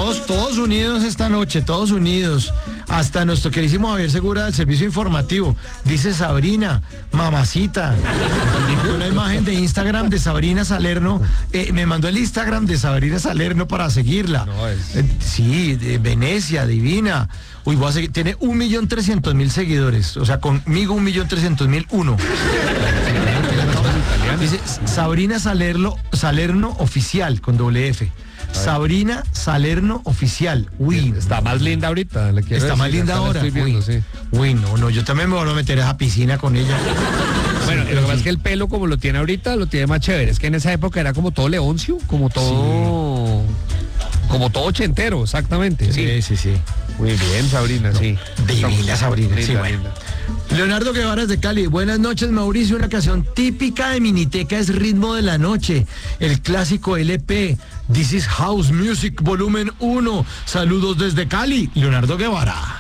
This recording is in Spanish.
Todos unidos esta noche, todos unidos. Hasta nuestro queridísimo Javier Segura del Servicio Informativo. Dice Sabrina, mamacita. Una imagen de Instagram de Sabrina Salerno. Me mandó el Instagram de Sabrina Salerno para seguirla. Sí, de Venecia, divina. Uy, voy a seguir. Tiene 1.300.000 seguidores. O sea, conmigo 1.300.001. Dice Sabrina Salerno Oficial, con doble F. Sabrina Salerno Oficial. Uy, está más linda ahorita. Está más linda ahora. Viendo, sí. Uy, no, yo también me voy a meter a esa piscina con ella. Bueno, lo que pasa es que el pelo como lo tiene ahorita, lo tiene más chévere. Es que en esa época era como todo leoncio, como todo... Sí. Como todo ochentero, exactamente. Sí. Muy bien, Sabrina, sí. Divina Sabrina, linda, sí, bueno. Leonardo Guevara de Cali. Buenas noches, Mauricio. Una canción típica de Miniteca es Ritmo de la Noche, el clásico LP. This is House Music Volumen 1. Saludos desde Cali, Leonardo Guevara.